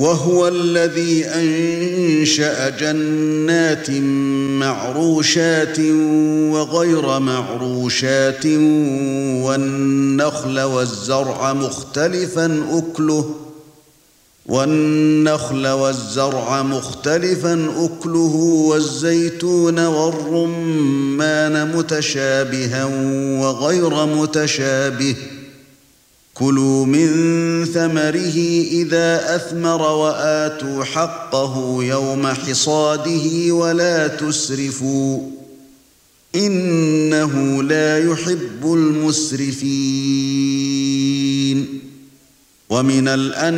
وهو الذي أنشأ جنات معروشات وغير معروشات والنخل والزرع مختلفا أكله والزيتون والرمان متشابها وغير متشابه كلوا من ثمره إذا أثمر وآتوا حقه يوم حصاده ولا تسرفوا إنه لا يحب المسرفين. ومن